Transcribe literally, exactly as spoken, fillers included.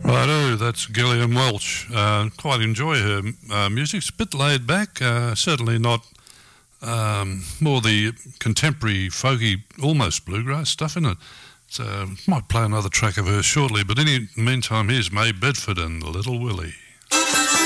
Righto, that's Gillian Welch. Uh, quite enjoy her uh, music. It's a bit laid back, uh, certainly not um, more the contemporary, folky, almost bluegrass stuff in it. So might play another track of hers shortly, but in the meantime, here's May Bedford and Little Willie.